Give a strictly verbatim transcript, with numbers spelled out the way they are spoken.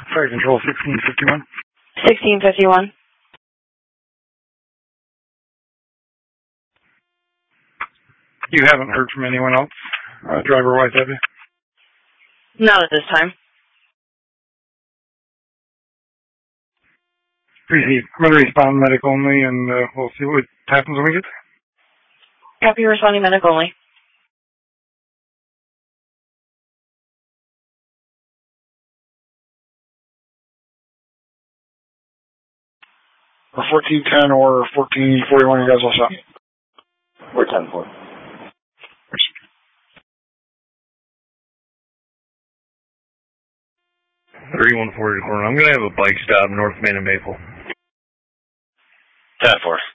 Fire Control sixteen fifty-one. sixteen fifty-one. You haven't heard from anyone else, uh, driver-wise, have you? Not at this time. Receive. I'm going to respond medic only, and uh, we'll see what happens when we get there. Copy, responding medic only. Or fourteen ten or fourteen forty-one, you guys all shot? We're ten four. thirty-one forty to corner. I'm going to have a bike stop north Main and Maple. ten four.